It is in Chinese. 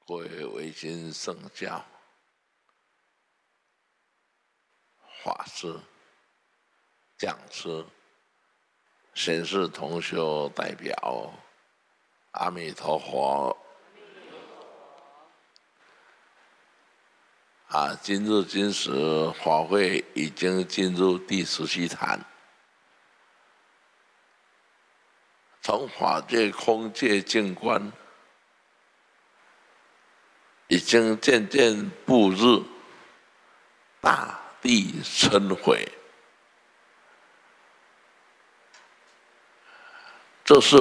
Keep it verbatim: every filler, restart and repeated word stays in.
各位维新圣教法师、讲师、显示同修代表，阿弥陀佛。啊，今日今时法会已经进入第十七坛，从法界、空界、静观，已经渐渐步入大地摧毁。这是